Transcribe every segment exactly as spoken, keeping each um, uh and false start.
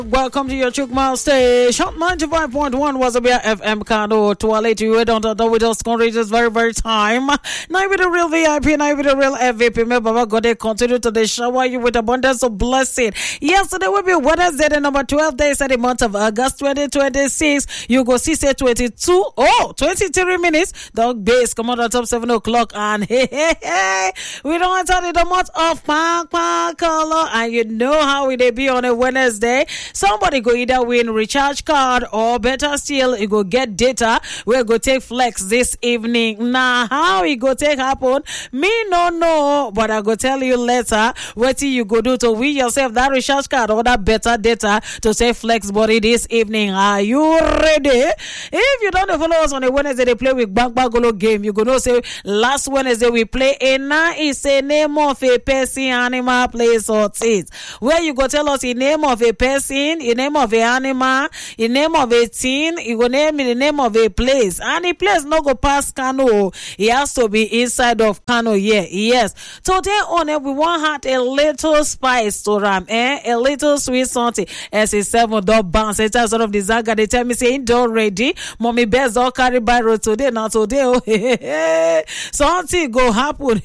Welcome to your Chukma station. ninety-five point one was a F M Kano. To our late you wait on the with us this very, very time. Now with the real V I P, now with the real F V P. May Baba God continue to the shower you with abundance of blessing. Yesterday will be Wednesday, the number twelve days of the month of August twenty twenty-six. You go see say twenty-two, oh, twenty-three minutes. Dog days come on at top seven o'clock. And hey, hey, hey, we don't enter the month of Park Park color. And you know how we they be on a Wednesday. Somebody go either win recharge card or better still, you go get data. We go take flex this evening. Now, how it go take happen? Me no know, but I go tell you later what you go do to win yourself that recharge card or that better data to say flex body this evening. Are you ready? If you don't follow us on a Wednesday, they play with Bank Bagolo game. You go know say last Wednesday we play a na is a name of a person, animal, place or things. Where you go tell us the name of a person, in name of a animal, in name of a teen, you go name in the name of a place, and the place no go past Kano. It has to be inside of Kano. Yeah, yes. Today on it, we want have a little spice to ram, eh? A little sweet something. S A seven dot bounce. It's just sort of the zaga. They tell me saying don't ready. Mommy best all carry by road today. Not today. Oh, something go happen.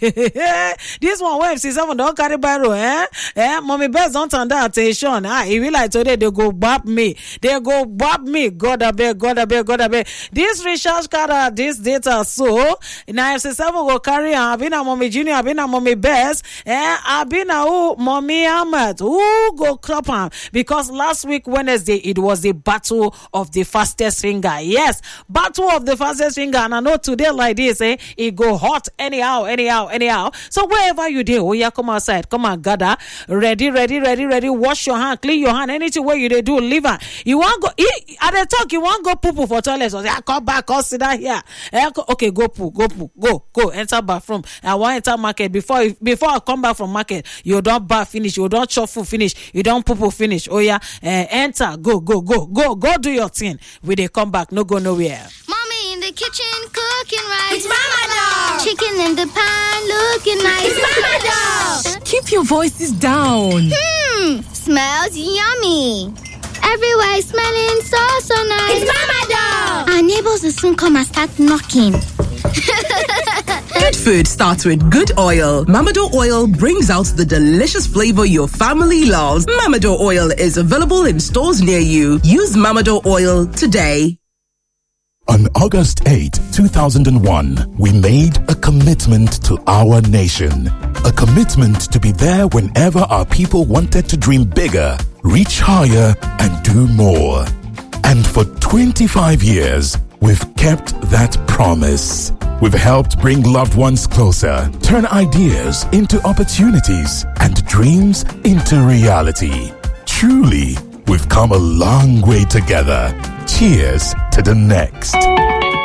This one where C seven don't carry by road, eh? Eh? Mommy best don't turn that attention. Ah, he will like today they go bop me. They go bop me. God I beg, God I beg, God I beg. This recharge card, uh, this data, so now F C seven go carry on. I've been a mommy junior, I've been a mommy best, eh? I've been a who mommy Ahmed. Who go clap on? Because last week Wednesday it was the battle of the fastest finger. Yes, battle of the fastest finger. And I know today like this, eh? It go hot anyhow, anyhow, anyhow. So wherever you do, oh yeah, come outside, come and gather, ready, ready, ready, ready. Wash your hand, clean your hand. Anything where you they do, leave her. You want go he, at the talk, you want go poo poo for toilet. So say, I come back, I'll sit down here. Okay, go poo, go poo, go, go, enter bathroom. I want enter market before before I come back from market. You don't bath finish, you don't chop food finish, you don't poo poo finish. Oh yeah, uh, enter, go, go, go, go, go do your thing. We they come back, no go nowhere. Mommy in the kitchen cooking rice. It's Mama Dog. Chicken in the pan looking nice. It's Mama Dog. Keep your voices down. Hmm, smells yummy. Everywhere is smelling so, so nice. It's Mama Dog. Our neighbors will soon come and start knocking. Good food starts with good oil. Mamado oil brings out the delicious flavor your family loves. Mamado oil is available in stores near you. Use Mamado oil today. On August eighth, two thousand one, we made a commitment to our nation. A commitment to be there whenever our people wanted to dream bigger, reach higher, and do more. And for twenty-five years, we've kept that promise. We've helped bring loved ones closer, turn ideas into opportunities, and dreams into reality. Truly, we've come a long way together. Cheers to the next.